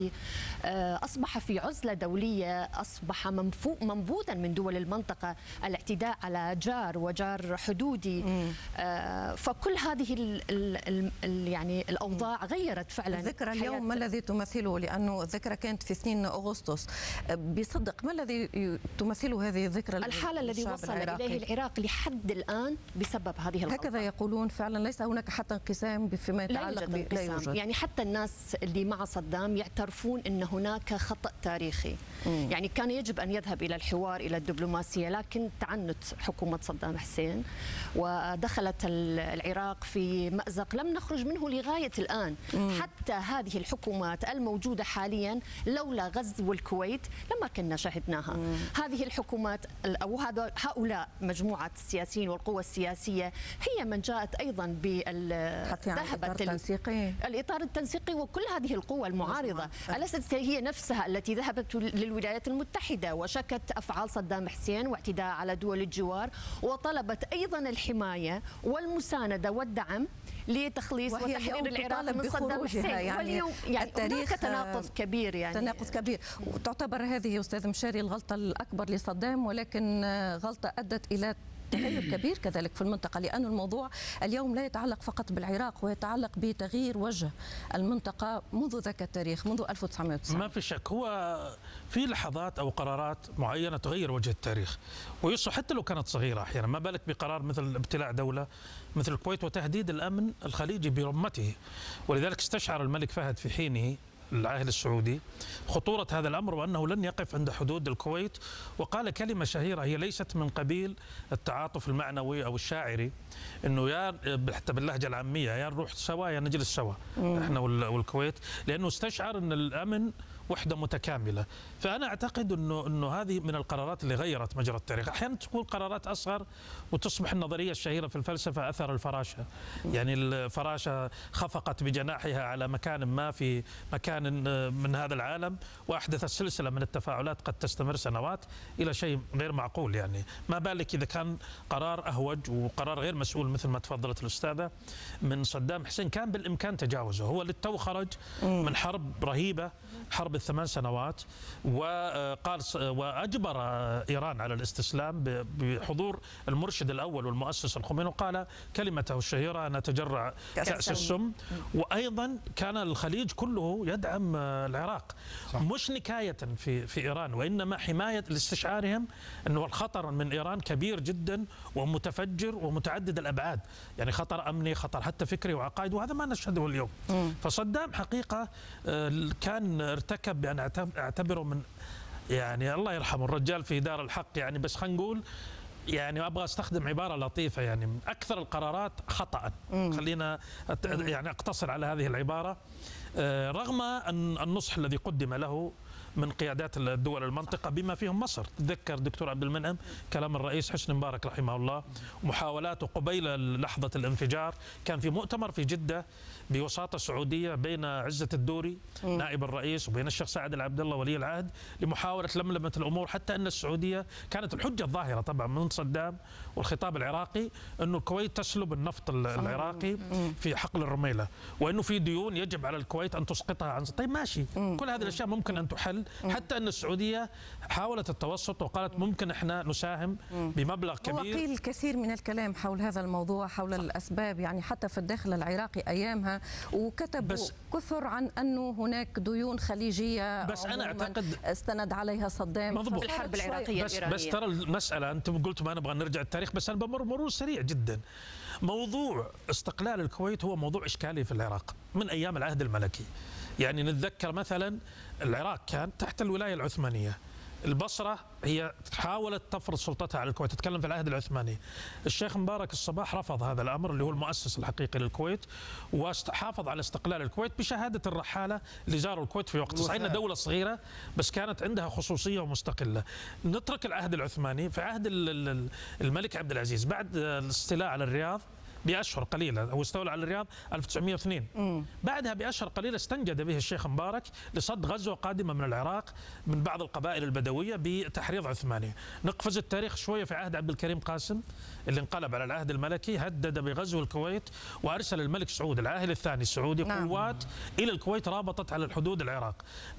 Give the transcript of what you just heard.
أصبح في عزلة دولية، أصبح منبوذا من دول المنطقة، الاعتداء على جار وجار حدودي. فكل هذه يعني الأوضاع غيرت فعلا الذكرى اليوم. ما الذي تمثله؟ لأنه الذكرى كانت في 2 أغسطس بصدق. ما الذي تمثله هذه الذكرى؟ الحالة الذي وصل إليه العراق لحد الآن بسبب هذه الأوضاع. هكذا يقولون فعلا، ليس هناك حتى انقسام فيما يتعلق لا يوجد. يعني حتى الناس اللي مع صدام يعترفون أن هناك خطأ تاريخي. يعني كان يجب أن يذهب إلى الحوار، إلى الدبلوماسية، لكن تعنت حكومة صدام حسين ودخلت العراق في مأزق لم نخرج منه لغاية الآن. حتى هذه الحكومات الموجودة حاليا لولا غزو الكويت لما كنا شاهدناها. هذه الحكومات أو هؤلاء مجموعة السياسيين والقوى السياسية هي من جاءت أيضا الإطار التنسيقي وكل هذه القوى المعارضة. أليست هي نفسها التي ذهبت للولايات المتحدة وشكت أفعال صدام حسين واعتداء على دول الجوار، وطلبت أيضا الحماية والمساندة والدعم لتخليص وتحرير العراق من صدام حسين. يعني التاريخ تناقض كبير، يعني تناقض كبير. وتعتبر هذه أستاذ مشاري الغلطة الأكبر لصدام، ولكن غلطة أدت إلى تغير كبير كذلك في المنطقة، لأن الموضوع اليوم لا يتعلق فقط بالعراق، ويتعلق بتغيير وجه المنطقة منذ ذاك التاريخ، منذ 1990. ما في شك، هو في لحظات أو قرارات معينة تغير وجه التاريخ، ويصح حتى لو كانت صغيرة أحيانا. ما بالك بقرار مثل ابتلاع دولة مثل الكويت وتهديد الأمن الخليجي برمته. ولذلك استشعر الملك فهد في حينه العاهل السعودي خطورة هذا الأمر، وأنه لن يقف عند حدود الكويت، وقال كلمة شهيرة هي ليست من قبيل التعاطف المعنوي أو الشاعري، أنه يا حتى باللهجة العامية يا نروح سوا يا نجلس سوا احنا والكويت، لأنه استشعر أن الأمن وحدة متكاملة. فأنا أعتقد أنه هذه من القرارات اللي غيرت مجرى التاريخ. أحيانا تكون قرارات أصغر وتصبح النظرية الشهيرة في الفلسفة أثر الفراشة. يعني الفراشة خفقت بجناحها على مكان ما في مكان من هذا العالم، وأحدثت سلسلة من التفاعلات قد تستمر سنوات إلى شيء غير معقول. يعني ما بالك إذا كان قرار أهوج وقرار غير مسؤول مثل ما تفضلت الأستاذة من صدام حسين كان بالإمكان تجاوزه. هو للتو خرج من حرب رهيبة، حرب ال8 سنوات، وقال وأجبر إيران على الاستسلام بحضور المرشد الأول والمؤسس الخميني، وقال كلمته الشهيرة نتجرع كأس السم. وأيضا كان الخليج كله يدعم العراق، مش نكاية في إيران، وإنما حماية لاستشعارهم أنه الخطر من إيران كبير جدا ومتفجر ومتعدد الأبعاد، يعني خطر أمني، خطر حتى فكري وعقائدي، وهذا ما نشهده اليوم. فصدام حقيقة كان ارتكب، يعني اعتبره من، يعني الله يرحمه الرجال في دار الحق، يعني بس خلينا نقول، يعني ابغى استخدم عباره لطيفه، يعني من اكثر القرارات خطأ. خلينا يعني اقتصر على هذه العباره، رغم ان النصح الذي قدم له من قيادات الدول المنطقة بما فيهم مصر. تذكر دكتور عبد المنعم كلام الرئيس حسني مبارك رحمه الله ومحاولاته قبيل لحظة الانفجار، كان في مؤتمر في جدة بوساطة سعودية بين عزة الدوري نائب الرئيس وبين الشيخ سعد العبد الله ولي العهد لمحاولة لملمة الأمور، حتى أن السعودية كانت الحجة الظاهرة طبعا من صدام والخطاب العراقي أنه الكويت تسلب النفط العراقي في حقل الرميلة، وأنه في ديون يجب على الكويت أن تسقطها عن. طيب ماشي، كل هذه الأشياء ممكن أن تحل، حتى أن السعودية حاولت التوسط وقالت ممكن احنا نساهم بمبلغ كبير. وقيل الكثير من الكلام حول هذا الموضوع، حول الأسباب، يعني حتى في الداخل العراقي أيامها، وكتبوا كثر عن أنه هناك ديون خليجية بس أنا أعتقد استند عليها صدام في الحرب العراقية الإيرانية. بس ترى المسألة، أنتم قلتوا ما نبغى نرجع التاريخ، بس أنا بمر مرور سريع جدا. موضوع استقلال الكويت هو موضوع إشكالي في العراق من أيام العهد الملكي. يعني نتذكر مثلا العراق كان تحت الولاية العثمانية، البصرة هي حاولت تفرض سلطتها على الكويت، تتكلم في العهد العثماني. الشيخ مبارك الصباح رفض هذا الأمر اللي هو المؤسس الحقيقي للكويت، وحافظ على استقلال الكويت بشهادة الرحالة اللي زاروا الكويت في وقت صحيح إنها دولة صغيرة بس كانت عندها خصوصية ومستقلة. نترك العهد العثماني، في عهد الملك عبد العزيز بعد الاستيلاء على الرياض بأشهر قليلة، هو استولى على الرياض 1902. بعدها بأشهر قليلة استنجد به الشيخ مبارك لصد غزوة قادمة من العراق من بعض القبائل البدوية بتحريض عثماني. نقفز التاريخ شوية في عهد عبد الكريم قاسم اللي انقلب على العهد الملكي، هدد بغزو الكويت وأرسل الملك سعود العاهل الثاني السعودي قوات إلى الكويت رابطت على الحدود العراق.